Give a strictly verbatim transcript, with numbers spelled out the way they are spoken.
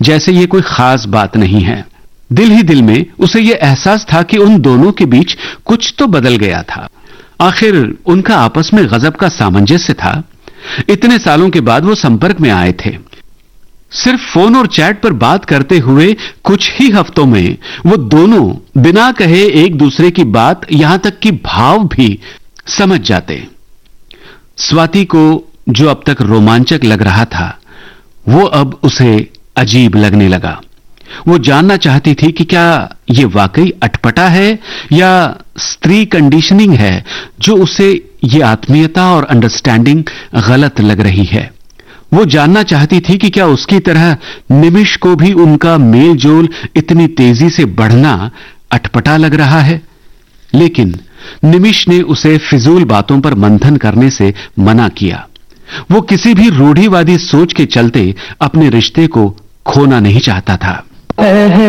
जैसे ये कोई खास बात नहीं है। दिल ही दिल में उसे यह एहसास था कि उन दोनों के बीच कुछ तो बदल गया था। आखिर उनका आपस में गजब का सामंजस्य था। इतने सालों के बाद वो संपर्क में आए थे। सिर्फ फोन और चैट पर बात करते हुए कुछ ही हफ्तों में वो दोनों बिना कहे एक दूसरे की बात, यहां तक कि भाव भी समझ जाते। स्वाति को जो अब तक रोमांचक लग रहा था, वो अब उसे अजीब लगने लगा। वो जानना चाहती थी कि क्या ये वाकई अटपटा है या स्त्री कंडीशनिंग है जो उसे ये आत्मीयता और अंडरस्टैंडिंग गलत लग रही है। वो जानना चाहती थी कि क्या उसकी तरह निमिष को भी उनका मेल जोल इतनी तेजी से बढ़ना अटपटा लग रहा है। लेकिन निमिष ने उसे फिजूल बातों पर मंथन करने से मना किया। वो किसी भी रूढ़िवादी सोच के चलते अपने रिश्ते को खोना नहीं चाहता था।